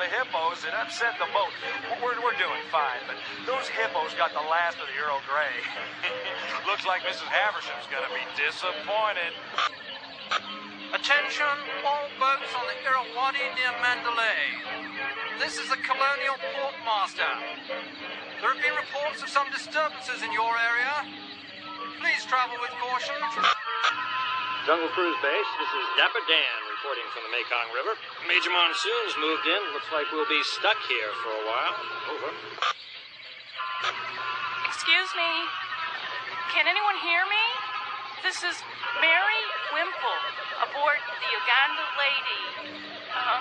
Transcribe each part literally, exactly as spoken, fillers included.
the hippos, it upset the boat. We're, we're doing fine, but those hippos got the last of the Earl Grey. Looks like Missus Haversham's gonna be disappointed. Attention, all boats on the Irrawaddy near Mandalay. This is the Colonial Portmaster. There have been reports of some disturbances in your area. Please travel with caution. Jungle Cruise Base, this is Dapper Dan reporting from the Mekong River. Major Monsoon's moved in. Looks like we'll be stuck here for a while. Over. Excuse me. Can anyone hear me? This is Mary Wimple aboard the Uganda Lady. Um,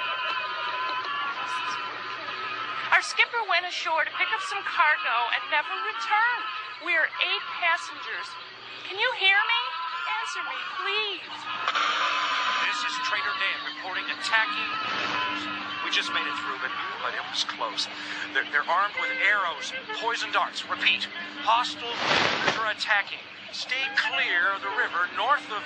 our skipper went ashore to pick up some cargo and never returned. We're eight passengers. Can you hear me? Answer me, please. This is Trader Dan reporting attacking. We just made it through, but, but it was close. They're, they're armed with arrows, poison darts. Repeat, hostile are attacking. Stay clear of the river north of...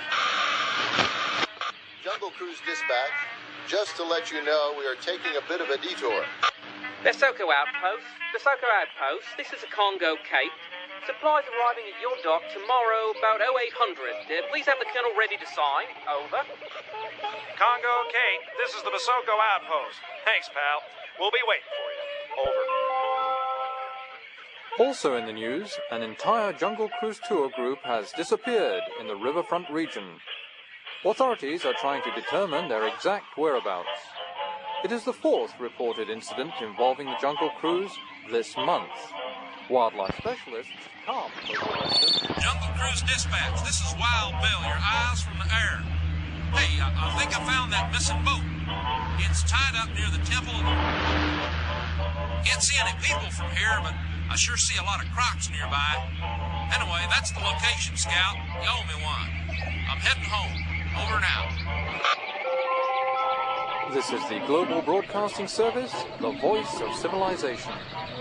Jungle Cruise Dispatch, just to let you know we are taking a bit of a detour. Lesoko Outpost, Lesoko Outpost, this is a Congo Cape. Supplies arriving at your dock tomorrow about oh eight hundred. Uh, please have the Colonel ready to sign. Over. Congo Cape, this is the Basoko Outpost. Thanks, pal. We'll be waiting for you. Over. Also in the news, an entire Jungle Cruise tour group has disappeared in the riverfront region. Authorities are trying to determine their exact whereabouts. It is the fourth reported incident involving the Jungle Cruise this month. Wildlife specialists can't put the question. Jungle Cruise Dispatch, this is Wild Bill, your eyes from the air. Hey, I, I think I found that missing boat. It's tied up near the temple. Can't see any people from here, but I sure see a lot of crocs nearby. Anyway, that's the location, Scout. You owe me one. I'm heading home. Over and out. This is the Global Broadcasting Service, the voice of civilization.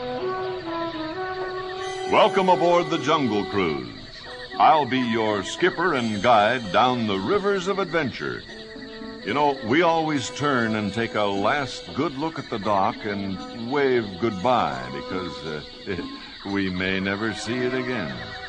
Welcome aboard the Jungle Cruise. I'll be your skipper and guide down the rivers of adventure. You know, we always turn and take a last good look at the dock and wave goodbye because uh, we may never see it again.